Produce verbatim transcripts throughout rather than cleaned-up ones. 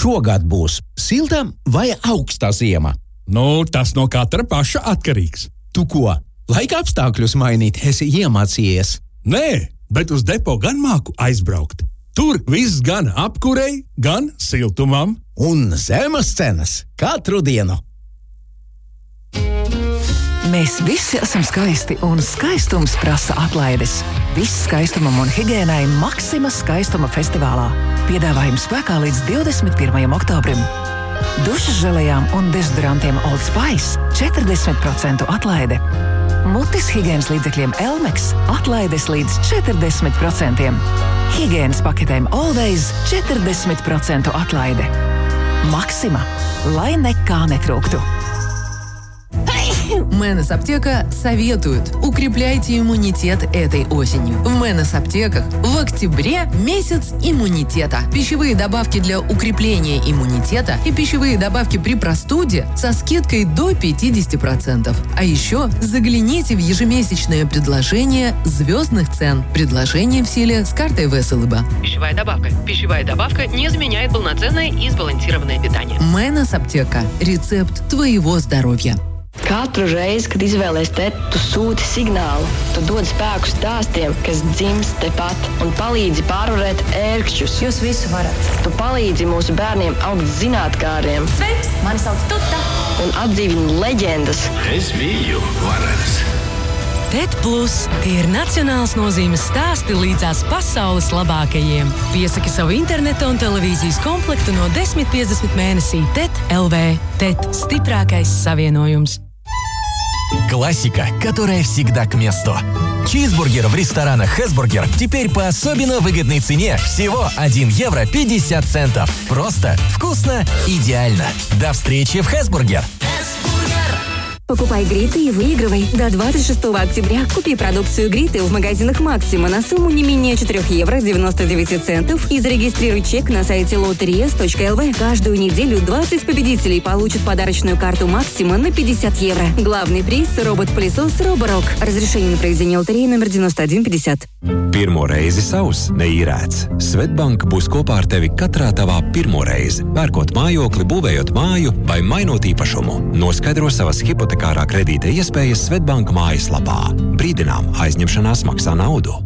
šogad būs silta vai augsta ziema? Nu, tas no katra paša atkarīgs. Tu ko, laika apstākļus mainīt esi iemācījies? Nē, bet uz depo gan māku aizbraukt. Tur viss gan apkurei, gan siltumam. Un zemes cenas katru dienu. Mēs visi esam skaisti, un skaistums prasa atlaides. Viss skaistumam un higiēnai Maxima skaistuma festivālā. Piedāvājums spēkā līdz divdesmit pirmajam oktobrim. Dušas želejām un dezodorantiem Old Spice četrdesmit procentu atlaide. Mutes higienas līdzekļiem Elmex atlaides līdz četrdesmit procentiem. Higienas paketēm Always četrdesmit procentu atlaide. Maxima, lai nekā netrūktu. Мэнос Аптека советуют: укрепляйте иммунитет этой осенью. В Мэнос Аптеках в октябре месяц иммунитета. Пищевые добавки для укрепления иммунитета и пищевые добавки при простуде со скидкой до пятьдесят процентов. А еще загляните в ежемесячное предложение звездных цен. Предложение в силе с картой ВСЛБ. Пищевая добавка. Пищевая добавка не заменяет полноценное и сбалансированное питание. Мэнос Аптека. Рецепт твоего здоровья. Katru reizi, kad izvēlies teti, tu sūti signālu. Tu dod spēku stāstiem, kas dzimst tepat, un palīdzi pārvarēt ērkšķus. Jūs visu varat. Tu palīdzi mūsu bērniem augt zinātkāriem. Sveiks, mani sauc Tuta. Un atdzīvini leģendas. Es biju varens. TET Plus – tie ir nacionāls nozīmes stāsti līdzās pasaules labākajiem. Piesaki savu interneta un televīzijas komplektu no desmit piecdesmit mēnesī TET L V. TET – stiprākais savienojums. Классика, которая всегда к месту. Чизбургер в ресторанах «Хэсбургер» теперь по особенно выгодной цене всего один евро пятьдесят центов. Просто, вкусно, идеально. До встречи в «Хэсбургер». Покупай Гриты и выигрывай. До двадцать шестого октября купи продукцию Гриты в магазинах Максима на сумму не менее четыре евро девяносто девять центов и зарегистрируй чек на сайте лотериес точка эл ви. Каждую неделю двадцать победителей получат подарочную карту Максима на пятьдесят евро. Главный приз – робот-пылесос Роборок. Разрешение на проведение лотереи номер девяносто один пятьдесят. Pirmo reizi savs neīrēts. Svetbank būs kopā ar tevi katrā tavā pirmo reizi. Pērkot mājokli, būvējot māju vai mainot īpašumu. Noskaidro savas hipotekārā kredīta iespējas Svetbank mājaslapā. Brīdinām, aizņemšanās maksā naudu.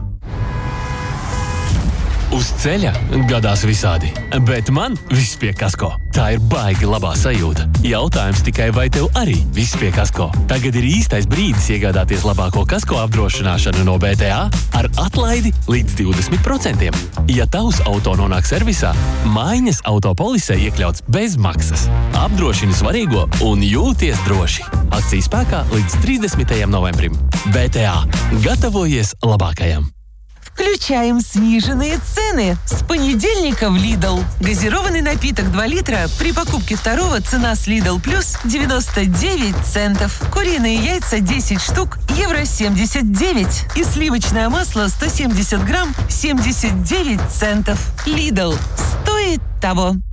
Uz ceļa gadās visādi, bet man viss pie kasko. Tā ir baigi labā sajūta. Jautājums tikai, vai tev arī viss pie kasko? Tagad ir īstais brīdis iegādāties labāko kasko apdrošināšanu no B T A ar atlaidi līdz divdesmit procentiem. Ja tavs auto nonāk servisā, maiņas autopolisē iekļauts bez maksas. Apdrošini svarīgo un jūties droši. Akcija spēkā līdz trīsdesmitajam novembrim. B T A. Gatavojies labākajam. Включаем сниженные цены. С понедельника в Lidl. Газированный напиток два литра. При покупке второго цена с Lidl Plus девяносто девять центов. Куриные яйца десять штук, евро семьдесят девять. И сливочное масло сто семьдесят грамм, семьдесят девять центов. Lidl. Стоит того.